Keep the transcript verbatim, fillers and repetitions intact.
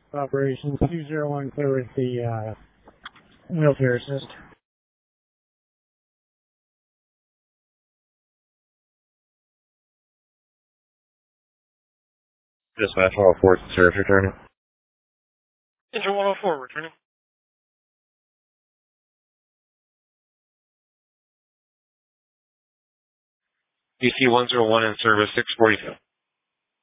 Operations two zero one, clear with the uh, wheelchair assist. Dispatch one oh four, service returning. Engine one oh four, returning. D C one oh one in service six forty-two.